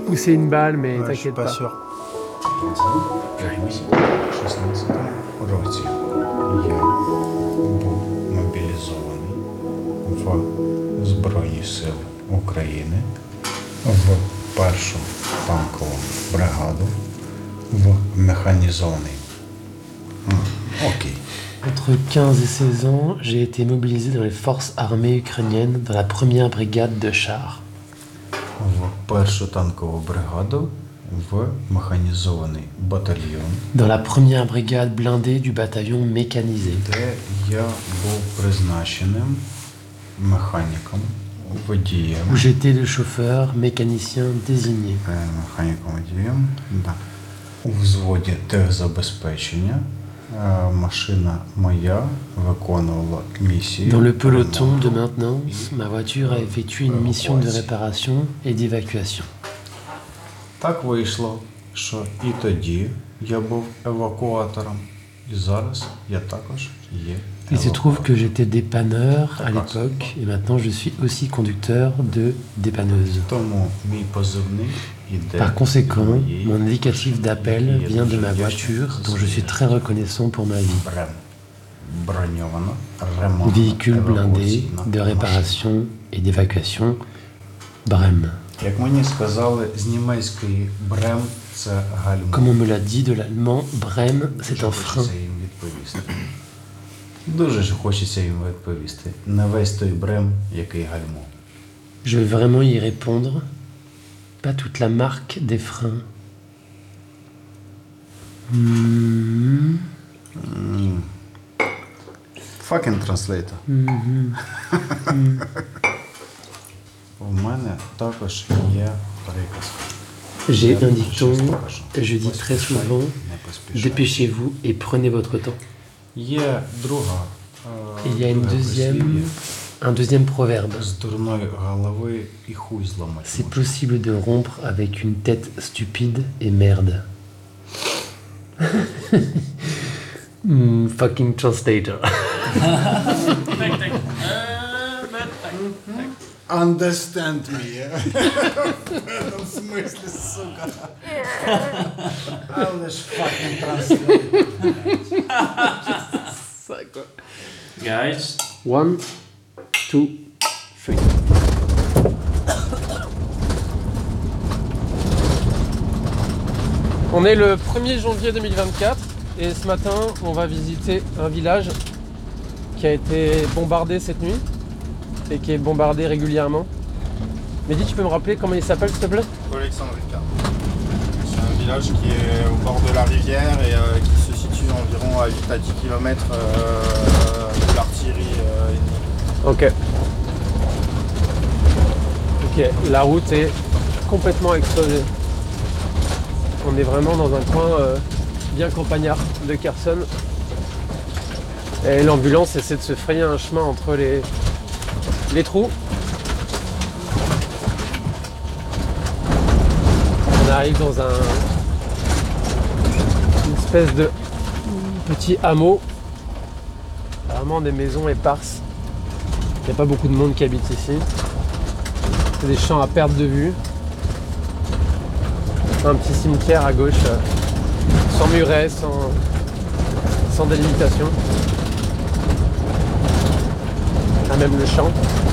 pousser une balle, mais Je suis t'inquiète pas pas. sûr. В 16 році я був мобілізований в Збройні Сили України в першу танкову бригаду в механізований. Окей. Entre 15 et 16 ans, j'ai été mobilisé dans les forces armées ukrainiennes dans la première brigade de chars. В першу танкову бригаду в механізований батальйон, Dans la première brigade blindée du bataillon mécanisé. де я був призначеним механіком, водієм. Où j'étais le chauffeur mécanicien désigné. Механіком водієм, да. У взводі техзабезпечення машина моя виконувала місію. Dans le peloton de maintenance, ma voiture a effectué une mission de réparation et d'évacuation. Так вийшло, що і тоді я був евакуатором, і зараз я також є Il se trouve que евакуатором. j'étais dépanneur à l'époque et maintenant je suis aussi conducteur de dépanneuse. Тому мій позивний іде Par conséquent, з моєї mon indicatif d'appel машини. vient de Я ma дуже voiture вдячний dont je за suis своє très reconnaissant pour ma vie. Брем. Броньована, ремонтна, Véhicule blindé евакуаційна de машина. réparation et d'évacuation, Brem. Як мені сказали з німецької брем це гальмо. Comme on me l'a dit de l'allemand, Brem, c'est Дуже un frein. хочеться їм відповісти. Дуже ж хочеться їм відповісти. Не весь той брем, який гальмо. Je vais vraiment y répondre. Pas toute la marque des freins. Hmm. Fucking translator. У мене також є приказка. J'ai Я un щось dicton, покажу. je dis très souvent, Не поспішай. dépêchez-vous et prenez votre temps. Є друга. Et il y a une un deuxième proverbe. З дурної голови і хуй зламати. C'est можна. possible de rompre avec une tête stupide et merde. Fucking translator. Understand me. В смислі, сука. Але ж fucking translator. Guys, 1, 2, 3. On est le 1er janvier 2024 et ce matin on va visiter un village qui a été bombardé cette nuit et qui est bombardé régulièrement. Mehdi, tu peux me rappeler comment il s'appelle s'il te plaît? Alexandrivka. C'est un village qui est au bord de la rivière et qui se situe environ à 8 à 10 km de l'artillerie ennemie. Ok. Ok, la route est complètement explosée. On est vraiment dans un coin bien campagnard de Kherson. Et l'ambulance essaie de se frayer un chemin entre les trous. On arrive dans une espèce de petit hameau. Vraiment des maisons éparses. Il n'y a pas beaucoup de monde qui habite ici. C'est des champs à perte de vue. Un petit cimetière à gauche, sans muret, sans délimitation. Là même le champ.